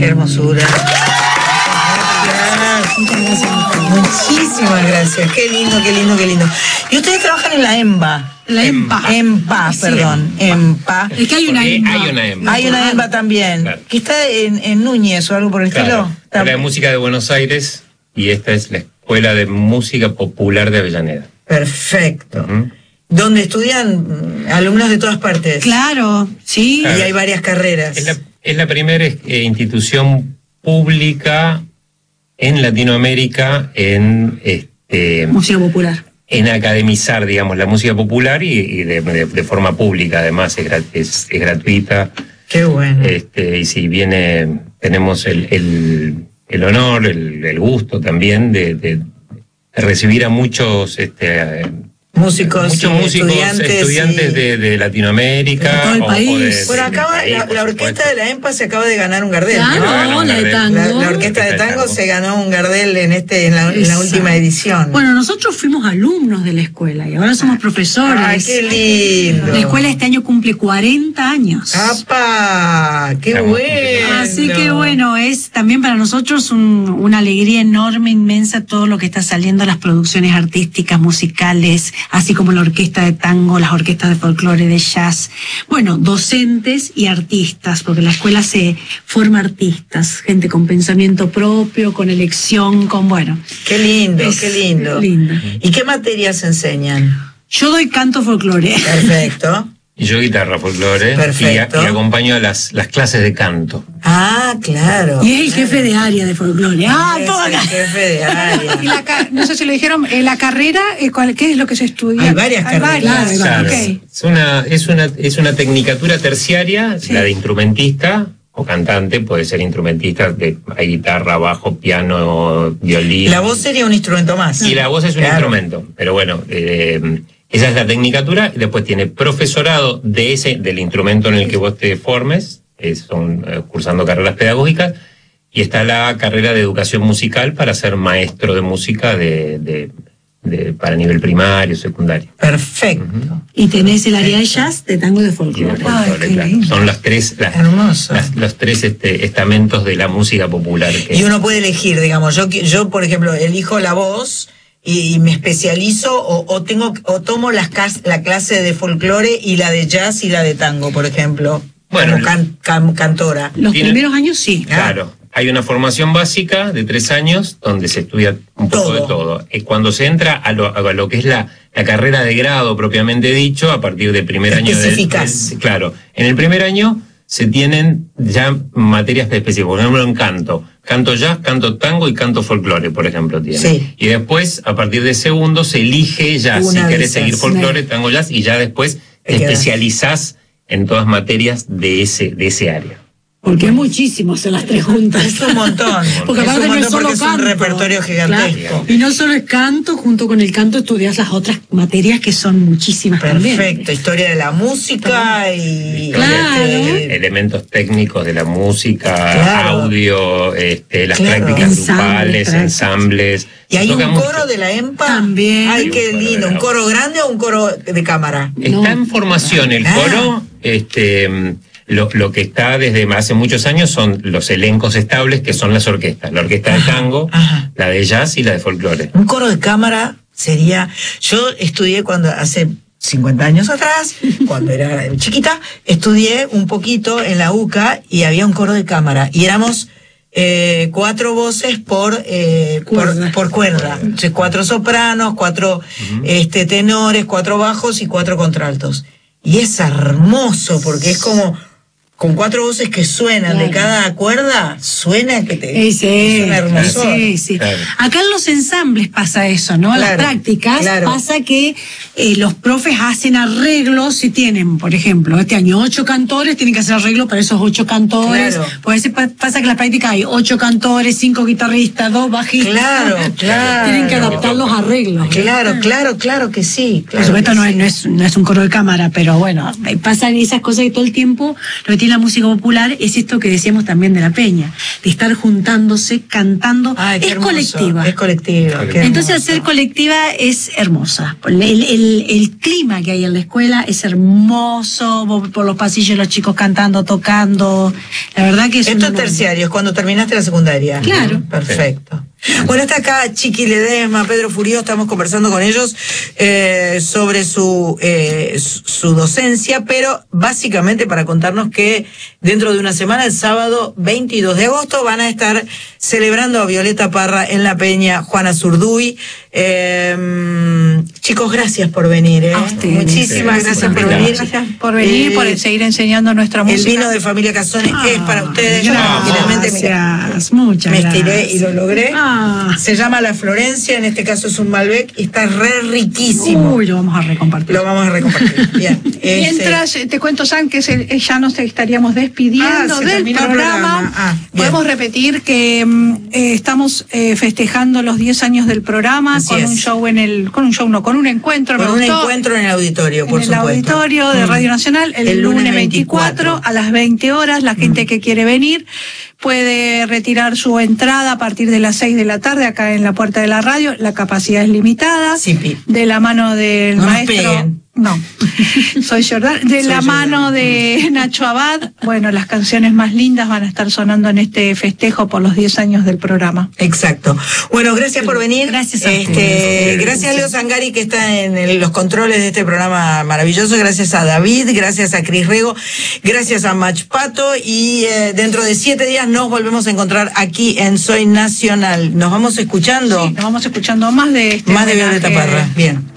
Qué hermosura. Muchas gracias. Muchísimas gracias. Qué lindo, qué lindo, qué lindo. Y ustedes trabajan en la EMBA. La EMPA. EMPA, perdón. EMPA. Es que hay una EMPA. Hay una EMPA. Hay una EMBA también. Claro. Que está en Núñez o algo por el Claro. estilo. La de Música de Buenos Aires, y esta es la Escuela de Música Popular de Avellaneda. Perfecto. Ujú. Donde estudian alumnos de todas partes. Claro, sí. Y hay varias carreras. Es la primera institución pública en Latinoamérica en Música popular. en academizar, digamos, la música popular y de forma pública, además es gratuita. Qué bueno. Y si viene, tenemos el honor, el gusto también de recibir a muchos Músicos, muchos músicos, estudiantes de Latinoamérica. De todo el país. Bueno, acaba la orquesta de la EMPA se acaba de ganar un Gardel. Claro, ¿no? la de tango. La orquesta de tango se ganó un Gardel en la última edición. Bueno, nosotros fuimos alumnos de la escuela y ahora somos profesores. ¡Ay, qué lindo! La escuela este año cumple 40 años. ¡Apa! ¡Qué Estamos bueno! Así que bueno, es también para nosotros una alegría enorme, inmensa, todo lo que está saliendo, las producciones artísticas, musicales, así como la orquesta de tango, las orquestas de folclore, de jazz. Bueno, docentes y artistas, porque la escuela se forma artistas, gente con pensamiento propio, con elección, con bueno. ¡Qué lindo, Es qué lindo! linda. ¿Y qué materias enseñan? Yo doy canto folclore. Perfecto. Y yo guitarra folclore. Perfecto. Y acompaño a las clases de canto. Ah, claro. Y es el jefe de área de folclore. ¡Ah, Es todo el acá! jefe de área. Y no sé si lo dijeron, la carrera, ¿qué es lo que se estudia? Hay varias carreras. Claro, Claro, ok. es una tecnicatura terciaria, Sí. la de instrumentista o cantante, puede ser instrumentista, hay guitarra, bajo, piano, violín. La voz sería un instrumento más. Y la voz es un Claro. instrumento, pero bueno, esa es la tecnicatura, y después tiene profesorado del instrumento en el que vos te formes, son cursando carreras pedagógicas, y está la carrera de educación musical para ser maestro de música para nivel primario, secundario. Perfecto. Y tenés el área de jazz, de tango y de Y de folclore. folclore, Ay, qué claro. lindo. Son los tres estamentos de la música popular. Y uno puede elegir, digamos, yo por ejemplo, elijo la voz y me especializo o tomo la clase de folclore y la de jazz y la de tango, por ejemplo, Bueno, como cantora. Los Tiene- primeros años sí. Claro, hay una formación básica de 3 años donde se estudia un poco de todo. Cuando se entra a lo que es la carrera de grado propiamente dicho, a partir del primer año Especificás. claro, en el primer año se tienen ya materias específicas, por ejemplo en canto jazz, canto tango y canto folclore, por ejemplo, tiene. Sí. Y después, a partir de segundo, se elige ya Una si de querés esas, seguir folclore, tango, jazz, y ya después te Te quedas. especializás en todas materias de ese área. Porque es muchísimo, son las tres juntas. Es un montón. Porque Es aparte un no es montón solo porque es un canto. repertorio gigantesco. Claro. Y no solo es canto, junto con el canto estudias las otras materias que son muchísimas también. Perfecto, historia de la música y Claro. Elementos técnicos de la música, Claro. audio, las Claro. prácticas Ensambles, grupales, prácticas. ensambles. ¿Y hay un Toca coro mucho. de la EMPA? También. Ay, qué Hay un coro lindo. de ¿Un la coro grande o un coro de cámara? Está en formación el Ah. coro. Lo que está desde hace muchos años son los elencos estables, que son las orquestas. La orquesta de tango, ajá. la de jazz y la de folclore. Un coro de cámara sería... Yo estudié hace 50 años atrás, cuando era chiquita, estudié un poquito en la UCA y había un coro de cámara. Y éramos 4 voces por cuerda. Entonces, 4 sopranos, 4 tenores, 4 bajos y 4 contraltos. Y es hermoso porque es como... Con 4 voces que suenan de cada cuerda, suena que te... Sí, es una hermosura. sí. Claro. Acá en los ensambles pasa eso, ¿no? Claro, Las prácticas claro. pasa que los profes hacen arreglos si tienen, por ejemplo, este año 8 cantores, tienen que hacer arreglo para esos 8 cantores. Claro. Pues pasa que en las prácticas hay 8 cantores, 5 guitarristas, 2 bajistas. Claro. Tienen que adaptar los arreglos. Claro que sí. Por supuesto no es un coro de cámara, pero bueno, pasan esas cosas que todo el tiempo lo que tiene la música popular es esto que decíamos también de la peña, de estar juntándose, cantando. Ay, qué es hermoso. colectiva. Es colectiva. Qué Entonces, al hermoso. ser colectiva es hermosa. El clima que hay en la escuela es hermoso, por los pasillos los chicos cantando, tocando. La verdad que es Esto es una- terciario, es cuando terminaste la secundaria. Claro. Perfecto. Bueno, está acá Chiqui Ledesma, Pedro Furio, estamos conversando con ellos sobre su docencia, pero básicamente para contarnos que dentro de una semana, el sábado 22 de agosto, van a estar celebrando a Violeta Parra en La Peña, Juana Zurduy. Chicos, gracias por venir. A ustedes. Muchísimas gracias por Gracias. venir. Gracias por venir, por seguir enseñando nuestra El música. vino de Familia Casones es para ustedes. Yo finalmente Gracias, muchas me gracias. estiré y lo logré. Ah. Se llama La Florencia, en este caso es un Malbec y está re riquísimo. Uy, lo vamos a recompartir. Lo vamos a recompartir. Bien. Mientras te cuento, San, que ya nos estaríamos despidiendo se del terminó el programa. bien. Podemos repetir que estamos festejando los 10 años del programa Así con es. un show con un encuentro. Con me un gustó, encuentro en el auditorio, por en el supuesto. auditorio de Radio Nacional el lunes 24 a las 20 horas. La gente que quiere venir puede retirar su entrada a partir de las 6 de la tarde acá en la puerta de la radio. La capacidad es limitada. Sí, Pi. De la mano del No nos maestro. peguen. No, soy Jordán. De Soy la Jordán. mano de Nacho Abad. Bueno, las canciones más lindas van a estar sonando en este festejo por los 10 años del programa. Exacto. Bueno, gracias por venir. Gracias a ustedes. Gracias a Leo Zangari, que está en los controles de este programa maravilloso. Gracias a David, gracias a Cris Rego, gracias a Mach Pato. Y dentro de 7 días nos volvemos a encontrar aquí en Soy Nacional. Nos vamos escuchando Sí, nos vamos escuchando más de este más de Violeta homenaje. Parra. Bien.